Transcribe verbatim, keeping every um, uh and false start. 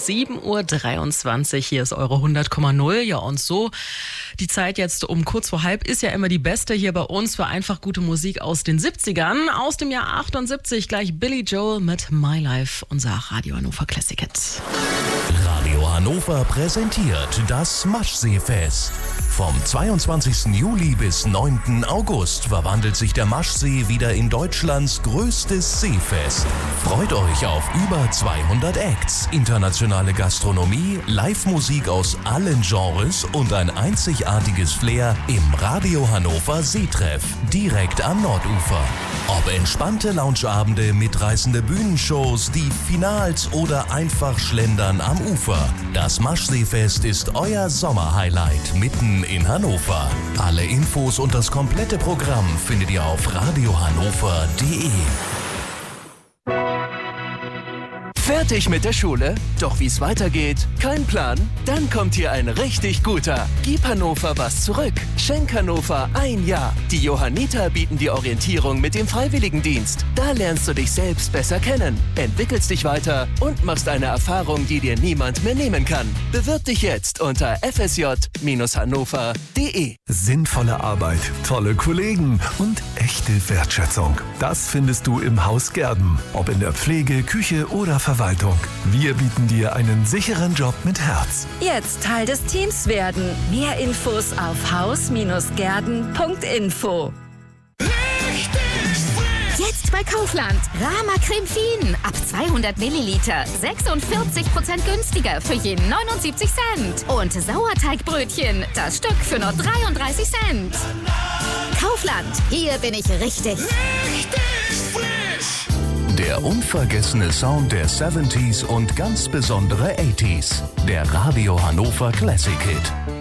sieben Uhr dreiundzwanzig. Hier ist eure hundert Komma null. Ja, und so die Zeit jetzt um kurz vor halb ist ja immer die beste hier bei uns für einfach gute Musik aus den siebzigern. Aus dem Jahr achtundsiebzig gleich Billy Joel mit My Life, unser Radio Hannover Classic Hit. Radio Hannover präsentiert das Maschseefest. Vom zweiundzwanzigsten Juli bis neunten August verwandelt sich der Maschsee wieder in Deutschlands größtes Seefest. Freut euch auf über zweihundert Acts, internationale Gastronomie, Live-Musik aus allen Genres und ein einzigartiges Flair im Radio Hannover Seetreff, direkt am Nordufer. Ob entspannte Loungeabende, mitreißende Bühnenshows, die Finals oder einfach Schlendern am Ufer. Das Maschseefest ist euer Sommerhighlight mitten in Hannover. Alle Infos und das komplette Programm findet ihr auf radiohannover punkt de. Fertig mit der Schule? Doch wie's weitergeht? Kein Plan? Dann kommt hier ein richtig guter. Gib Hannover was zurück. Schenk Hannover ein Jahr. Die Johanniter bieten die Orientierung mit dem Freiwilligendienst. Da lernst du dich selbst besser kennen, entwickelst dich weiter und machst eine Erfahrung, die dir niemand mehr nehmen kann. Bewirb dich jetzt unter f s j Bindestrich hannover punkt de. Sinnvolle Arbeit, tolle Kollegen und echte Wertschätzung. Das findest du im Haus Gerden. Ob in der Pflege, Küche oder Verwaltung. Wir bieten dir einen sicheren Job mit Herz. Jetzt Teil des Teams werden. Mehr Infos auf haus Bindestrich gerden Punkt info. Jetzt bei Kaufland. Rama Creme Fien. Ab zweihundert Milliliter. sechsundvierzig Prozent günstiger für je neunundsiebzig Cent. Und Sauerteigbrötchen. Das Stück für nur dreiunddreißig Cent. Kaufland. Hier bin ich richtig. Richtig frisch. Der unvergessene Sound der siebziger und ganz besondere achtziger. Der Radio Hannover Classic Hit.